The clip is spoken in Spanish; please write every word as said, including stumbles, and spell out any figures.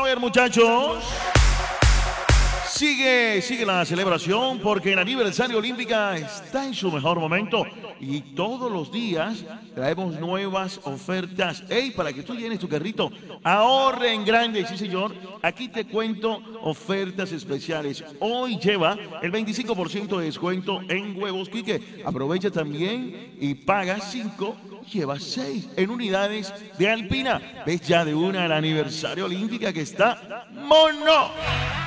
ver, muchachos. Sigue, sigue la celebración porque el aniversario olímpica está en su mejor momento y todos los días traemos nuevas ofertas. Hey, para que tú llenes tu carrito, ahorre en grande, sí señor. Aquí te cuento ofertas especiales. Hoy lleva el veinticinco por ciento de descuento en huevos Quique. Aprovecha también y paga cinco, lleva seis en unidades de Alpina. Ves ya de una al aniversario olímpica que está mono.